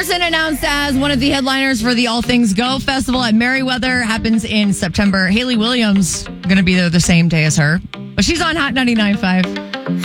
Morrison announced as one of the headliners for the All Things Go Festival at Merriweather. Happens in September. Hayley Williams going to be there the same day as her. But she's on Hot 99.5.